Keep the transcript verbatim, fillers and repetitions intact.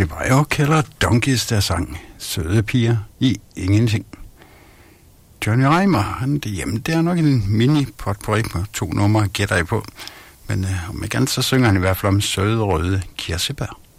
Det var jo Keller Donkeys, der sang Søde piger i ingenting. Johnny Reimer, han det hjemme, det er nok en mini-potpourri på to numre, gætter jeg på. Men øh, om ikke andet, så synger han i hvert fald om søde røde kirsebær.